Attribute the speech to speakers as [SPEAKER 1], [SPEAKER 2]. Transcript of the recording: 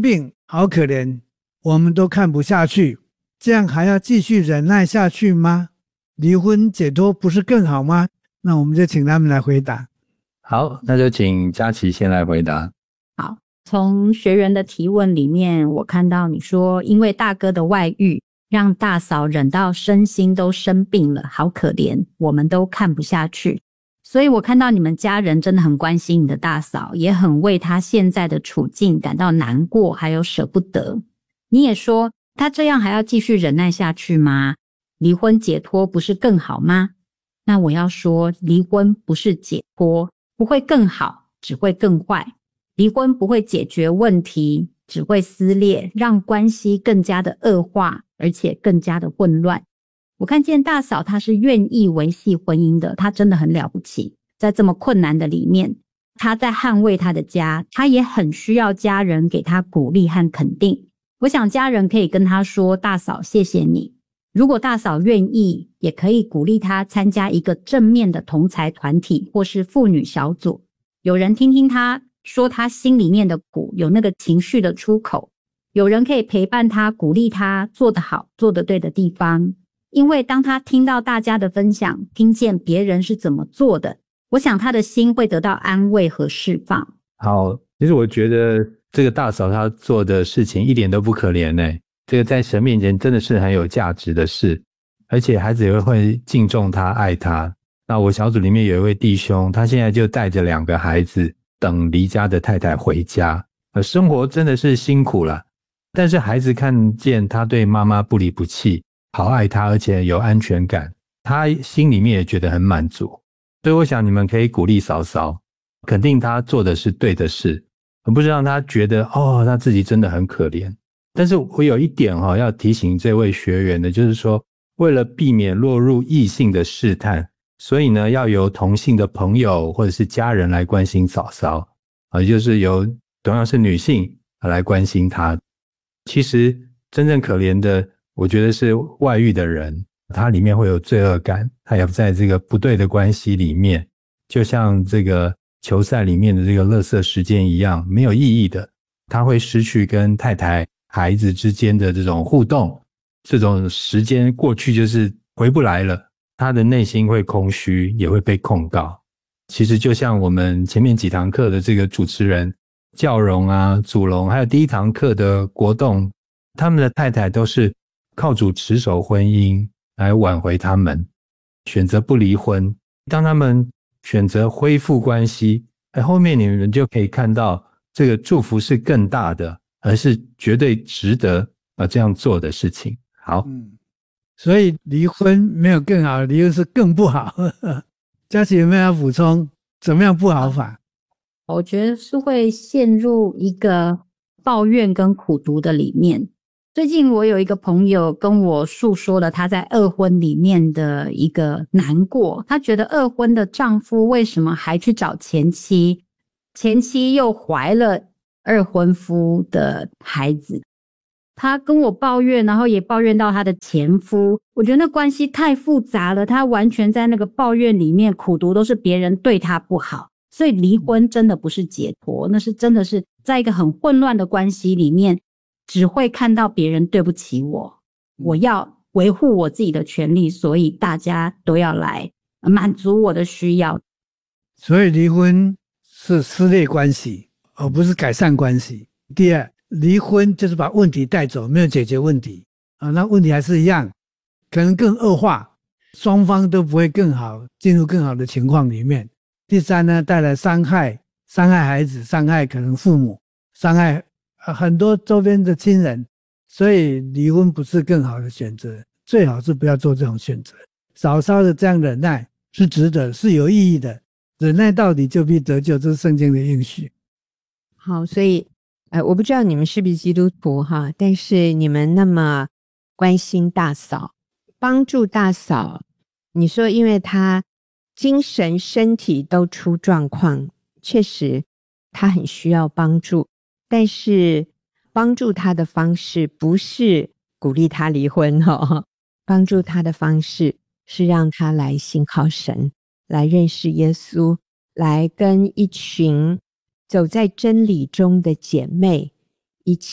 [SPEAKER 1] 病好可怜，我们都看不下去，这样还要继续忍耐下去吗？离婚解脱不是更好吗？那我们就请他们来回答。
[SPEAKER 2] 好，那就请佳琪先来回答。
[SPEAKER 3] 好，从学员的提问里面，我看到你说因为大哥的外遇让大嫂忍到身心都生病了，好可怜，我们都看不下去。所以我看到你们家人真的很关心你的大嫂，也很为她现在的处境感到难过，还有舍不得。你也说她这样还要继续忍耐下去吗？离婚解脱不是更好吗？那我要说，离婚不是解脱，不会更好，只会更坏。离婚不会解决问题，只会撕裂，让关系更加的恶化，而且更加的混乱。我看见大嫂她是愿意维系婚姻的，她真的很了不起。在这么困难的里面，她在捍卫她的家，她也很需要家人给她鼓励和肯定。我想家人可以跟她说，大嫂谢谢你。如果大嫂愿意，也可以鼓励她参加一个正面的同才团体或是妇女小组，有人听听她说她心里面的苦，有那个情绪的出口，有人可以陪伴她，鼓励她做得好做得对的地方。因为当她听到大家的分享，听见别人是怎么做的，我想她的心会得到安慰和释放。
[SPEAKER 2] 好，其实我觉得这个大嫂她做的事情一点都不可怜欸，这个在神面前真的是很有价值的事，而且孩子也会敬重她爱她。那我小组里面有一位弟兄，他现在就带着2个孩子等离家的太太回家，生活真的是辛苦了，但是孩子看见他对妈妈不离不弃，好爱她，而且有安全感，他心里面也觉得很满足。所以我想你们可以鼓励嫂嫂，肯定她做的是对的事，而不是让她觉得她自己真的很可怜。但是我有一点要提醒这位学员的，就是说为了避免落入异性的试探，所以呢要由同性的朋友或者是家人来关心嫂嫂，也就是由同样是女性来关心她。其实真正可怜的，我觉得是外遇的人，他里面会有罪恶感，他也在这个不对的关系里面，就像这个球赛里面的这个垃圾时间一样，没有意义的，他会失去跟太太孩子之间的这种互动，这种时间过去就是回不来了，他的内心会空虚，也会被控告。其实就像我们前面几堂课的这个主持人教荣啊、祖龙，还有第1堂课的国栋，他们的太太都是靠主持守婚姻来挽回他们，选择不离婚。当他们选择恢复关系，后面你们就可以看到这个祝福是更大的，而是绝对值得这样做的事情。好，
[SPEAKER 1] 所以离婚没有更好，离婚是更不好。佳琪有没有要补充？怎么样不好法？
[SPEAKER 3] 我觉得是会陷入一个抱怨跟苦读的里面。最近我有一个朋友跟我诉说了他在二婚里面的一个难过，他觉得二婚的丈夫为什么还去找前妻，前妻又怀了二婚夫的孩子。他跟我抱怨，然后也抱怨到他的前夫，我觉得那关系太复杂了，他完全在那个抱怨里面苦读都是别人对他不好，所以离婚真的不是解脱，那是真的是在一个很混乱的关系里面，只会看到别人对不起我，我要维护我自己的权利，所以大家都要来满足我的需要。
[SPEAKER 1] 所以离婚是撕裂关系，而不是改善关系。第二，离婚就是把问题带走，没有解决问题那问题还是一样，可能更恶化，双方都不会更好，进入更好的情况里面。第三呢，带来伤害，伤害孩子，伤害可能父母，伤害很多周边的亲人，所以离婚不是更好的选择，最好是不要做这种选择。少稍的这样忍耐是值得，是有意义的，忍耐到底就必得救，这是圣经的应许。
[SPEAKER 4] 好，所以我不知道你们是不是基督徒哈，但是你们那么关心大嫂，帮助大嫂，你说因为她精神身体都出状况，确实她很需要帮助，但是帮助她的方式不是鼓励她离婚帮助她的方式是让她来信靠神，来认识耶稣，来跟一群走在真理中的姐妹一起